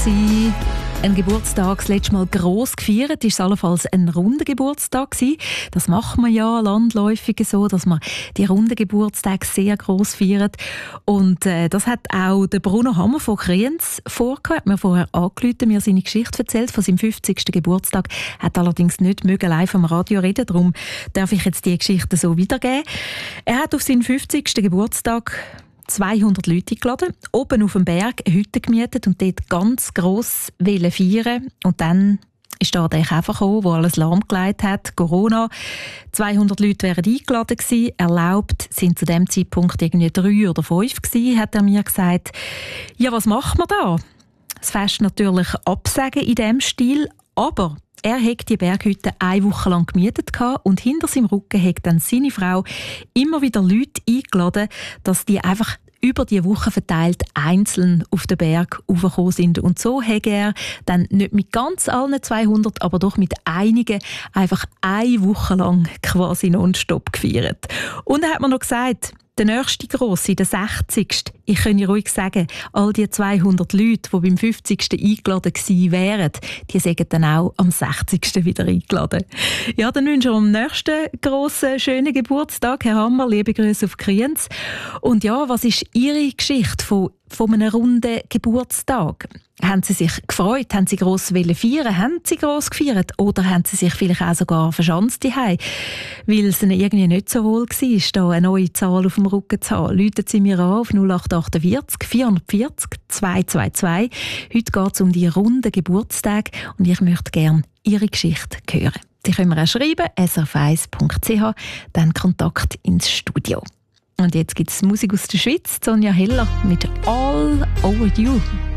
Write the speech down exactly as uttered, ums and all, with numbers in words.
gewesen. Ein Geburtstag das letzte Mal gross gefeiert, ist es allenfalls ein runder Geburtstag gewesen. Das macht man ja landläufig so, dass man die runden Geburtstage sehr gross feiert. Und äh, das hat auch der Bruno Hammer von Kriens vorgehabt. Hat mir vorher angerufen, mir seine Geschichte erzählt von seinem fünfzigsten Geburtstag. Hat allerdings nicht mögen live am Radio reden, darum darf ich jetzt die Geschichte so wiedergeben. Er hat auf seinen fünfzigsten Geburtstag zweihundert Leute eingeladen, oben auf dem Berg eine Hütte gemietet und dort ganz gross feiern. Und dann ist da der Käfer gekommen, der alles lahmgelegt hat, Corona. zweihundert Leute wären eingeladen gewesen, erlaubt sind zu dem Zeitpunkt irgendwie drei oder fünf gewesen, hat er mir gesagt. Ja, was macht man da? Das Fest natürlich absagen in diesem Stil, aber er hat die Berghütte eine Woche lang gemietet und hinter seinem Rücken hat dann seine Frau immer wieder Leute eingeladen, dass die einfach über die Woche verteilt einzeln auf den Berg raufgekommen sind. Und so hat er dann nicht mit ganz allen zweihundert, aber doch mit einigen einfach eine Woche lang quasi nonstop gefeiert. Und er hat mir noch gesagt, der nächste Grosse, der sechzigste Ich kann ja ruhig sagen, all die zweihundert Leute, die beim fünfzigsten eingeladen gewesen wären, die sagen dann auch am sechzigsten wieder eingeladen. Ja, dann wünsche ich am nächsten grossen, schönen Geburtstag, Herr Hammer, liebe Grüße auf Kriens. Und ja, was ist Ihre Geschichte von, von einem runden Geburtstag? Haben Sie sich gefreut? Haben Sie gross feiern? Haben Sie gross gefeiert? Oder haben Sie sich vielleicht auch sogar verschanzt daheim, weil es Ihnen irgendwie nicht so wohl war, da eine neue Zahl auf dem Rücken zu haben? Läuten Sie mir an auf null acht acht vier vier vier null zwei zwei zwei. Heute geht es um die runden Geburtstage und ich möchte gerne Ihre Geschichte hören. Sie können mir auch schreiben, s r f eins punkt c h, dann Kontakt ins Studio. Und jetzt gibt es Musik aus der Schweiz, Sonja Heller mit «All Over You».